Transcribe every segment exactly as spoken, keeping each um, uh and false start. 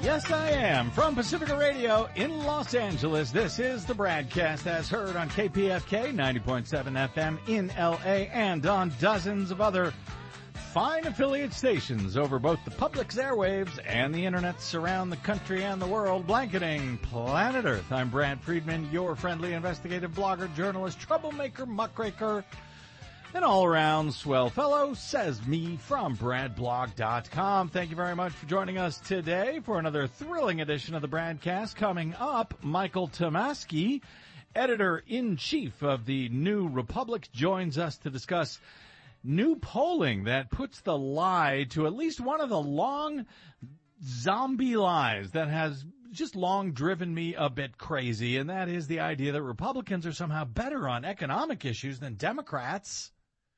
Yes, I am. From Pacifica Radio in Los Angeles, this is the BradCast as heard on K P F K ninety point seven F M in L A and on dozens of other fine affiliate stations over both the public's airwaves and the internets around the country and the world, blanketing planet Earth. I'm Brad Friedman, your friendly investigative blogger, journalist, troublemaker, muckraker, an all-around swell fellow, says me from brad blog dot com. Thank you very much for joining us today for another thrilling edition of the BradCast. Coming up, Michael Tomasky, editor-in-chief of the New Republic, joins us to discuss new polling that puts the lie to at least one of the long zombie lies that has just long driven me a bit crazy, and that is the idea that Republicans are somehow better on economic issues than Democrats.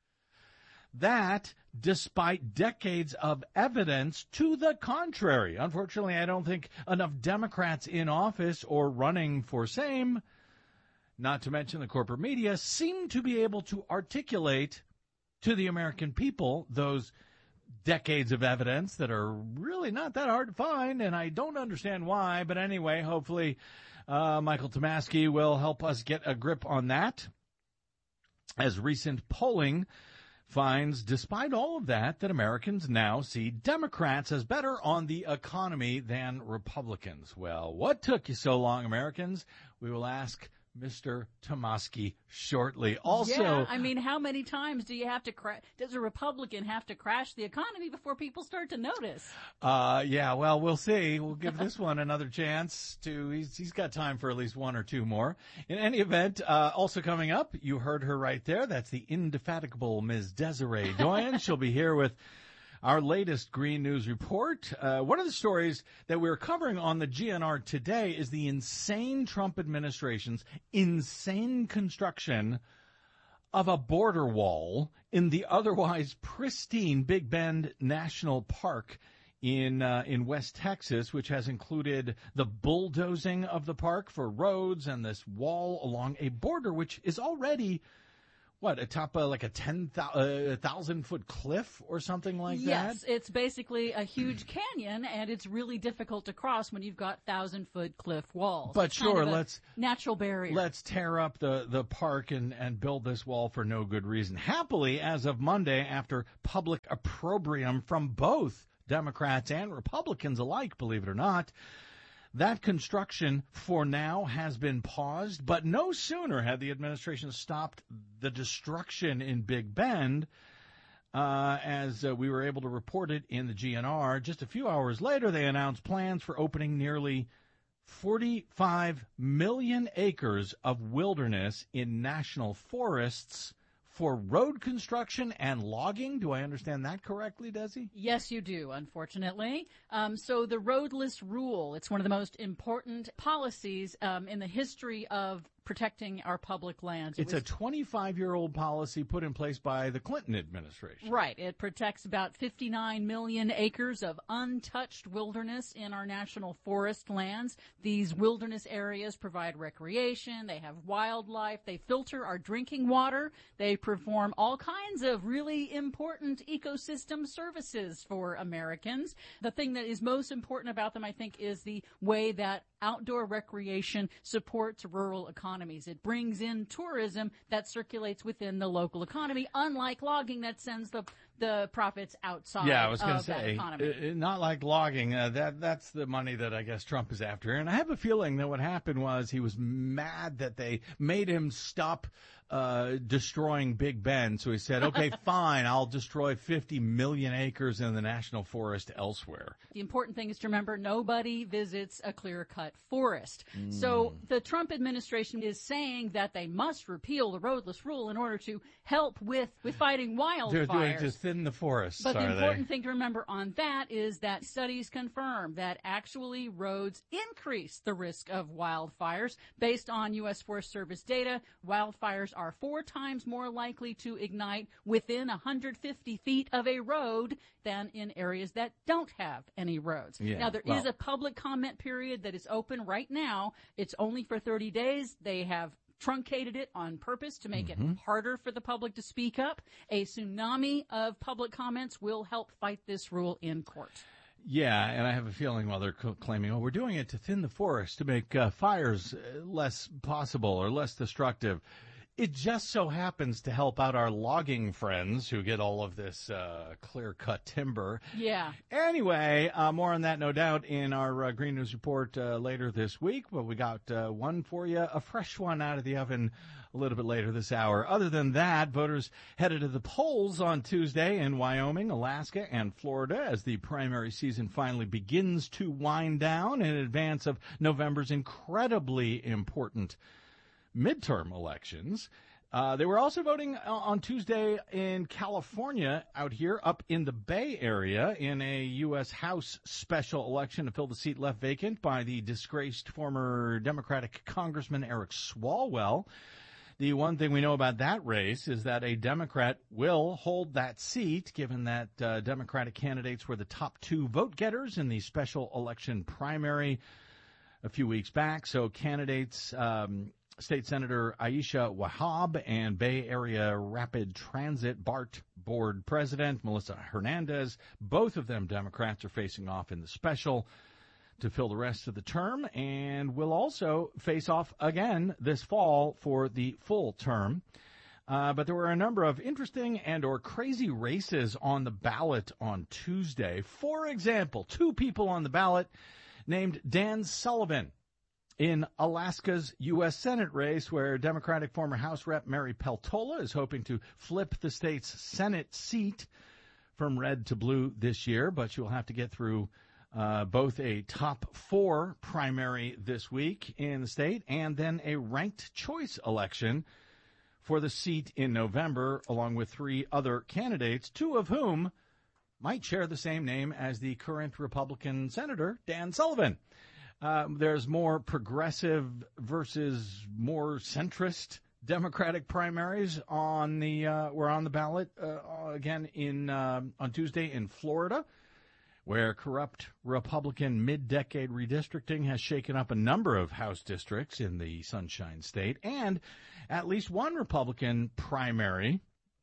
That, despite decades of evidence to the contrary. Unfortunately, I don't think enough Democrats in office or running for same, not to mention the corporate media, seem to be able to articulate to the American people those decades of evidence that are really not that hard to find, and I don't understand why. But anyway, hopefully uh, Michael Tomasky will help us get a grip on that, as recent polling finds, despite all of that, that Americans now see Democrats as better on the economy than Republicans. Well, what took you so long, Americans? We will ask Mister Tomasky shortly. Also, yeah, I mean, how many times do you have to cra- does a Republican have to crash the economy before people start to notice? Uh, yeah, well, we'll see. We'll give this one another chance to, he's, he's got time for at least one or two more. In any event, uh, also coming up, you heard her right there. That's the indefatigable Miz Desiree Doyen. She'll be here with our latest Green News Report. Uh, one of the stories that we're covering on the G N R today is the insane Trump administration's insane construction of a border wall in the otherwise pristine Big Bend National Park in uh, in West Texas, which has included the bulldozing of the park for roads and this wall along a border which is already What, atop uh, like a ten thousand foot cliff or something like yes, that? Yes, it's basically a huge canyon, and it's really difficult to cross when you've got thousand foot cliff walls. But it's sure, kind of let's natural barrier. Let's tear up the, the park and, and build this wall for no good reason. Happily, as of Monday, after public opprobrium from both Democrats and Republicans alike, believe it or not, that construction, for now, has been paused, but no sooner had the administration stopped the destruction in Big Bend, uh, as uh, we were able to report it in the G N R. Just a few hours later, they announced plans for opening nearly forty-five million acres of wilderness in national forests for road construction and logging. Do I understand that correctly, Desi? Yes, you do, unfortunately. Um, so the roadless rule, it's one of the most important policies um, in the history of protecting our public lands. It's a twenty-five-year-old policy put in place by the Clinton administration. Right. It protects about fifty-nine million acres of untouched wilderness in our national forest lands. These wilderness areas provide recreation. They have wildlife. They filter our drinking water. They perform all kinds of really important ecosystem services for Americans. The thing that is most important about them, I think, is the way that outdoor recreation supports rural economies. It brings in tourism that circulates within the local economy, unlike logging that sends the the profits outside yeah, I was going to say, uh, not like logging. Uh, that that's the money that I guess Trump is after. And I have a feeling that what happened was he was mad that they made him stop uh, destroying Big Bend. So he said, okay, fine, I'll destroy fifty million acres in the national forest elsewhere. The important thing is to remember nobody visits a clear-cut forest. Mm. So the Trump administration is saying that they must repeal the roadless rule in order to help with, with fighting wildfires. They're doing to thin the forests, But the are important they? thing to remember on that is that studies confirm that actually roads increase the risk of wildfires. Based on U S Forest Service data, wildfires are four times more likely to ignite within one hundred fifty feet of a road than in areas that don't have any roads. Yeah, now, there well, is a public comment period that is open right now. It's only for thirty days. They have truncated it on purpose to make mm-hmm. it harder for the public to speak up. A tsunami of public comments will help fight this rule in court. Yeah, and I have a feeling while they're co- claiming, oh, we're doing it to thin the forest, to make uh, fires uh, less possible or less destructive. It just so happens to help out our logging friends who get all of this uh, clear-cut timber. Yeah. Anyway, uh, more on that, no doubt, in our uh, Green News Report uh, later this week. But we got uh, one for you, a fresh one out of the oven a little bit later this hour. Other than that, voters headed to the polls on Tuesday in Wyoming, Alaska, and Florida as the primary season finally begins to wind down in advance of November's incredibly important midterm elections. Uh, they were also voting on Tuesday in California out here up in the Bay Area in a U S House special election to fill the seat left vacant by the disgraced former Democratic Congressman Eric Swalwell. The one thing we know about that race is that a Democrat will hold that seat, given that uh, Democratic candidates were the top two vote getters in the special election primary a few weeks back. So candidates, um, State Senator Aisha Wahab and Bay Area Rapid Transit BART board president Melissa Hernandez, both of them Democrats, are facing off in the special to fill the rest of the term, and will also face off again this fall for the full term. Uh, but there were a number of interesting and or crazy races on the ballot on Tuesday. For example, two people on the ballot named Dan Sullivan in Alaska's U S Senate race, where Democratic former House Rep Mary Peltola is hoping to flip the state's Senate seat from red to blue this year, but she will have to get through uh, both a top four primary this week in the state and then a ranked choice election for the seat in November, along with three other candidates, two of whom might share the same name as the current Republican Senator, Dan Sullivan. Uh, there's more progressive versus more centrist Democratic primaries on the uh, were on the ballot uh, again in uh, on Tuesday in Florida, where corrupt Republican mid-decade redistricting has shaken up a number of House districts in the Sunshine State, and at least one Republican primary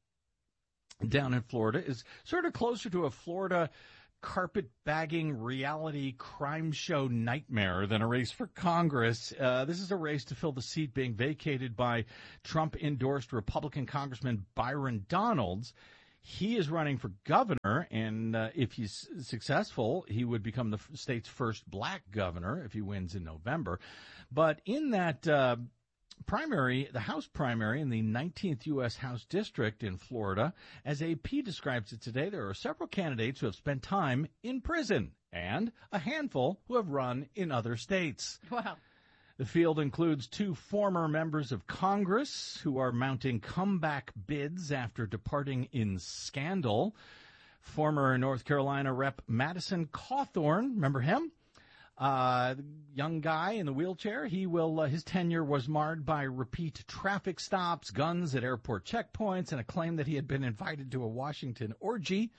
down in Florida is sort of closer to a Florida carpetbagging reality crime show nightmare than a race for Congress. Uh, this is a race to fill the seat being vacated by Trump-endorsed Republican Congressman Byron Donalds. He is running for governor, and uh, if he's successful, he would become the state's first black governor if he wins in November. But in that uh, primary, the House primary in the nineteenth U S House District in Florida, as A P describes it today, there are several candidates who have spent time in prison and a handful who have run in other states. Wow. The field includes two former members of Congress who are mounting comeback bids after departing in scandal. Former North Carolina Rep Madison Cawthorn, remember him? Uh, young guy in the wheelchair. He will, uh, his tenure was marred by repeat traffic stops, guns at airport checkpoints, and a claim that he had been invited to a Washington orgy.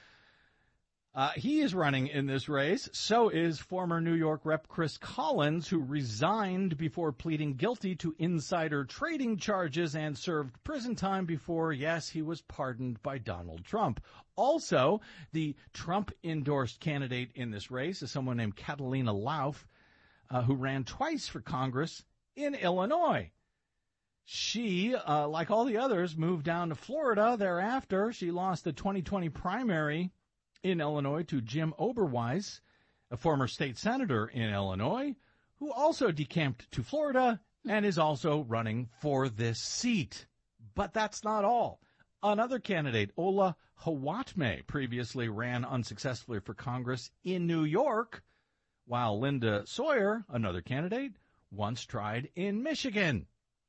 Uh, he is running in this race. So is former New York Rep Chris Collins, who resigned before pleading guilty to insider trading charges and served prison time before, yes, he was pardoned by Donald Trump. Also, the Trump-endorsed candidate in this race is someone named Catalina Lauf, uh, who ran twice for Congress in Illinois. She, uh, like all the others, moved down to Florida thereafter. She lost the twenty twenty primary in Illinois to Jim Oberweis, a former state senator in Illinois, who also decamped to Florida and is also running for this seat. But that's not all. Another candidate, Ola Hawatme, previously ran unsuccessfully for Congress in New York, while Linda Sawyer, another candidate, once tried in Michigan.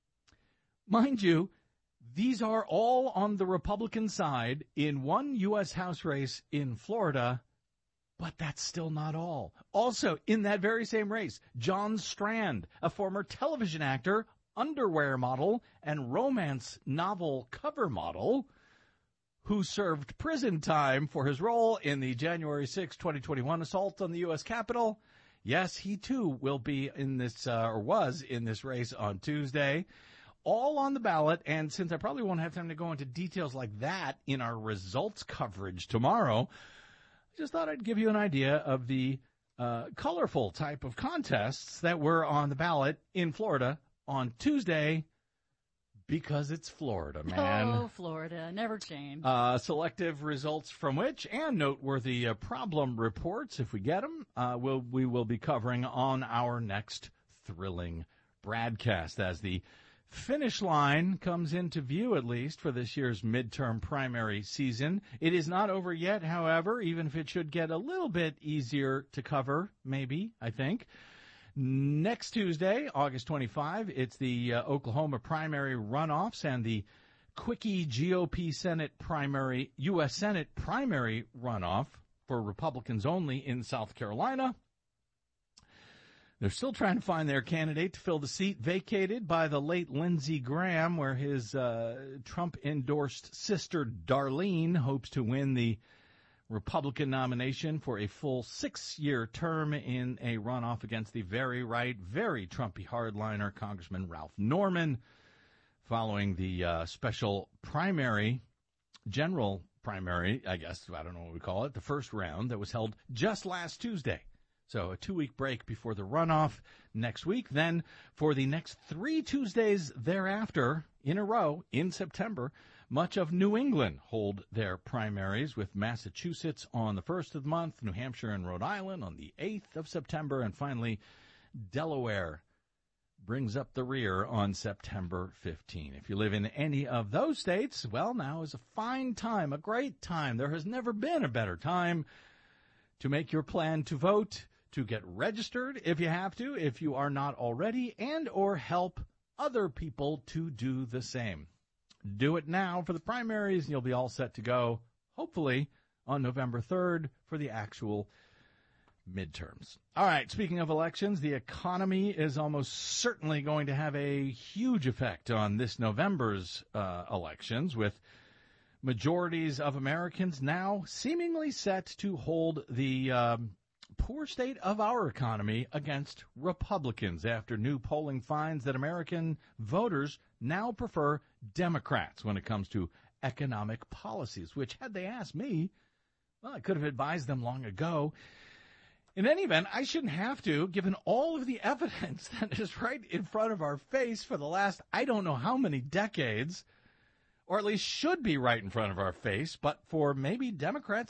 Mind you, these are all on the Republican side in one U S House race in Florida, but that's still not all. Also, in that very same race, John Strand, a former television actor, underwear model, and romance novel cover model, who served prison time for his role in the January sixth, twenty twenty-one assault on the U S Capitol. Yes, he too will be in this, uh, or was in this race on Tuesday. All on the ballot, and since I probably won't have time to go into details like that in our results coverage tomorrow, I just thought I'd give you an idea of the uh, colorful type of contests that were on the ballot in Florida on Tuesday, because it's Florida, man. Oh, Florida, never change. Uh, selective results from which, and noteworthy uh, problem reports, if we get them, uh, we'll, we will be covering on our next thrilling broadcast as the finish line comes into view, at least for this year's midterm primary season. It is not over yet, however, even if it should get a little bit easier to cover, maybe, I think. Next Tuesday, August twenty-fifth, it's the uh, Oklahoma primary runoffs and the quickie G O P Senate primary, U S Senate primary runoff for Republicans only in South Carolina. They're still trying to find their candidate to fill the seat vacated by the late Lindsey Graham, where his uh, Trump-endorsed sister Darlene hopes to win the Republican nomination for a full six-year term in a runoff against the very right, very Trumpy hardliner Congressman Ralph Norman, following the uh, special primary, general primary, I guess, I don't know what we call it, the first round that was held just last Tuesday. So a two-week break before the runoff next week. Then for the next three Tuesdays thereafter in a row in September, much of New England hold their primaries, with Massachusetts on the first of the month, New Hampshire and Rhode Island on the eighth of September, and finally Delaware brings up the rear on September fifteenth. If you live in any of those states, well, now is a fine time, a great time. There has never been a better time to make your plan to vote, to get registered if you have to, if you are not already, and or help other people to do the same. Do it now for the primaries, and you'll be all set to go, hopefully, on November third for the actual midterms. All right, speaking of elections, the economy is almost certainly going to have a huge effect on this November's uh, elections, with majorities of Americans now seemingly set to hold the um, poor state of our economy against Republicans after new polling finds that American voters now prefer Democrats when it comes to economic policies, which, had they asked me, well, I could have advised them long ago. In any event, I shouldn't have to, given all of the evidence that is right in front of our face for the last, I don't know how many decades, or at least should be right in front of our face, but for maybe Democrats